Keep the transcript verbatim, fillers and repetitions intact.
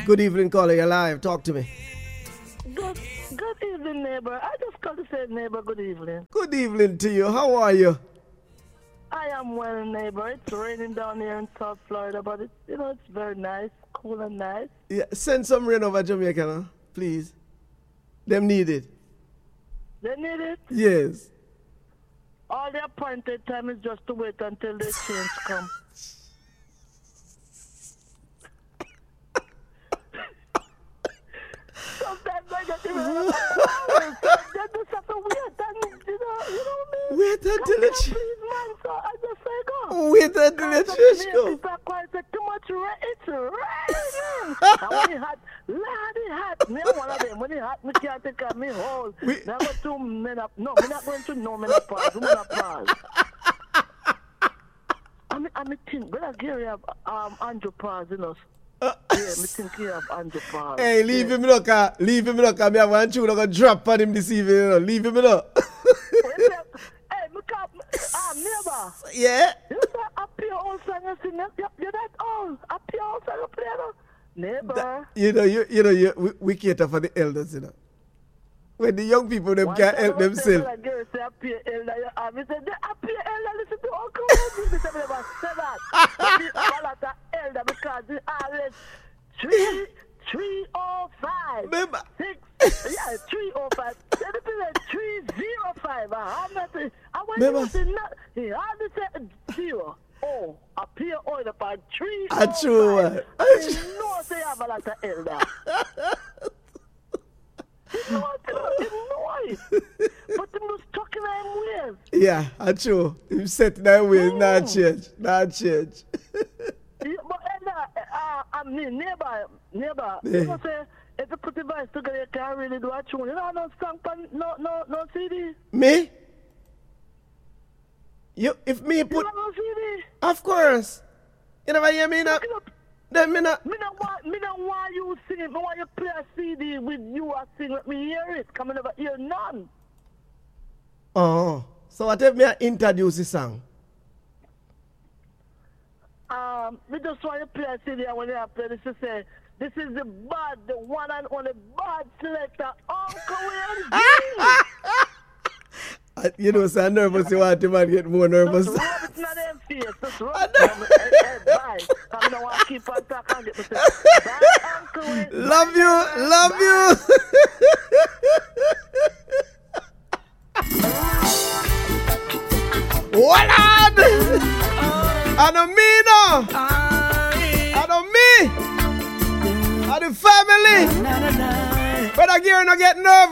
Good evening, caller. You're live. Talk to me. Good, good evening, neighbor. I just called to say, neighbor, good evening. Good evening to you. How are you? I am well, neighbor. It's raining down here in South Florida, but it's, you know, it's very nice, cool and nice. Yeah, send some rain over Jamaica, now, please. Them need it. They need it? Yes. All the appointed time is just to wait until the change come. Sometimes I get even a call. They just have to wait and, you know, you know what I mean? Wait until the change. Please, man, so I just say go. Wait until the change come. It's quite too much rain. It's raining. And when it hot, Lord, it hot. Me one of them. When it hot, me can't take out me hole. We... Now go to menop. No, me not going to no menopause. Menopause. I mean, I mean, think, brother Gary have um, andropause, you know. Uh, yeah, me think he have andropause. Hey, leave yeah. him look, uh, leave him look. I mean, I want you to drop on him this evening. You know. Leave him look. Hey, me can't, ah, neighbor. Yeah? You say, up your old song and sing, you're, you're that old. Up your old song and play, no? Neighbor. That, you know, you, you know, you, we, we cater for the elders, you know. When the young people, them can't help themselves. I girl say, up your elder, you have. He said, up your elder, listen to Uncle Wendy. He said, never say that. But he have a lot of elder because he always three, three oh five. Remember? Six, yeah, three oh five. Then the people say three zero five. I'm not saying, I want Remember? you to say, not, he hardly said zero. Oh, up here, oh, the part three oh I five. true, man. You know, say you have a lot of elder. You know, you know it. But them was stuck in them ways. Yeah, I true. You set in that ways, Mm. not change, not change. Yeah, but uh, uh, I mean, neighbor, neighbor, Yeah. you know, say, if you put the voice together, you can't really do a tune. You know, no song, no, no, no C D. Me? You, if me You put, know, no C D. of course. You never hear me now? Look it up. Then me not. Me don't want, me don't want you sing it. Me want you play a C D with you and sing. Let me hear it. Come never hear none. Oh, so what if me I introduce the song? Um, we just want to play a C D and when you play this, you say, this is the bad, the one and only bad selector, Uncle Wendy. I, you know, so I'm nervous. You want him to get more nervous. Just rub it in them face. Just rub it in them head. Bye. I don't want to keep on talking and get me say, bye, Uncle Wendy. Love you, love Bye. you. What on? I don't mean no. I don't me. I the family. But I get no get nervous.